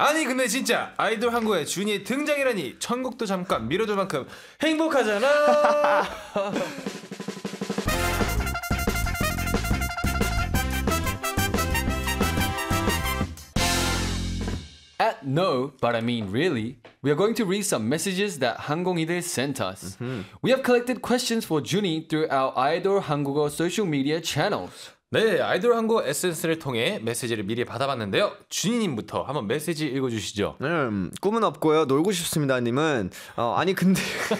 아니 근데 진짜 아이돌 한국에 준이의 등장이라니 천국도 잠깐 미뤄둘 만큼 행복하잖아. At no, but I mean really, we are going to read some messages that 한국인들 sent us. We have collected questions for Juni through our Idol 한국어 social media channels. 네, 아이돌 한국 SNS를 통해 메시지를 미리 받아봤는데요. 준이님부터 한번 메시지 읽어주시죠. 꿈은 없고요. 놀고 싶습니다님은 아니 근데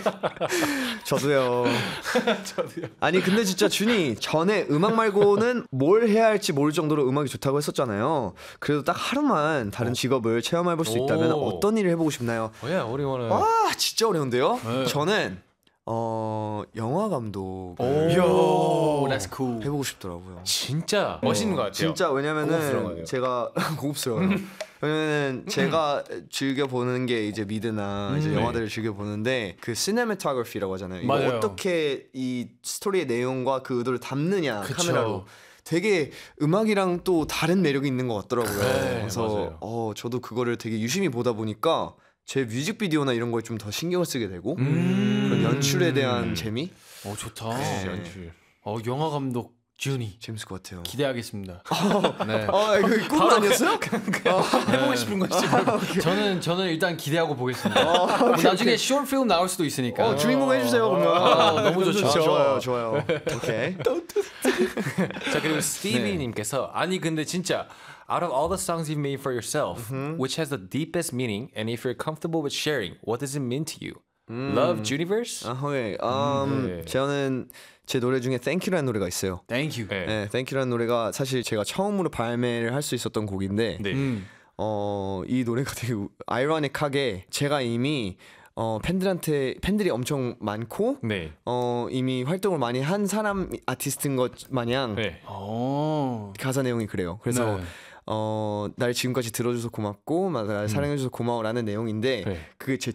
저도요. 아니 근데 진짜 준이 전에 음악 말고는 뭘 해야 할지 모를 정도로 음악이 좋다고 했었잖아요. 그래도 딱 하루만 다른 직업을 체험해볼 수 있다면 어떤 일을 해보고 싶나요? 어려워요. 와 진짜 어려운데요? 저는 영화 감독 이야, that's cool. 해보고 싶더라고요. 진짜 멋있는 것 같아요. 진짜 고급스러워요. 왜냐면은 제가 고급스러워요. 왜냐면은 제가 즐겨 보는 게 이제 미드나 이제 영화들을 즐겨 보는데 그 시네마토그래피라고 하잖아요. 이거 맞아요. 어떻게 이 스토리의 내용과 그 의도를 담느냐 그쵸. 카메라로. 되게 음악이랑 또 다른 매력이 있는 것 같더라고요. 네, 그래서 저도 그거를 되게 유심히 보다 보니까 제 뮤직비디오나 이런 거에 좀 더 신경을 쓰게 되고 그런 연출에 대한 재미 좋다. 연출. 영화 감독 준이 재밌을 것 같아요. 기대하겠습니다. 네. 이거 꿈 아니었어요? 해보고 싶은 것이지. 저는 일단 기대하고 보겠습니다. 나중에 쇼트 필름 나올 수도 있으니까. 주인공 해주세요 그러면. 너무 좋죠. 좋아요. 오케이. 자 그리고 스티비님께서 아니 근데 진짜 out of all the songs you've made for yourself, which has the deepest meaning, and if you're comfortable with sharing, what does it mean to you? Love Juniverse? 네. 네. 저는 제 노래 중에 Thank You라는 노래가 있어요. Thank you. 네. 네, Thank You라는 노래가 사실 제가 처음으로 발매를 할 수 있었던 곡인데 네. 이 노래가 되게 아이러닉하게 제가 이미 팬들이 엄청 많고 네. 이미 활동을 많이 한 사람 아티스트인 것 마냥 네. 가사 내용이 그래요. 그래서 네. 날 지금까지 들어줘서 고맙고 날 사랑해줘서 고마워라는 내용인데 네. 그게 제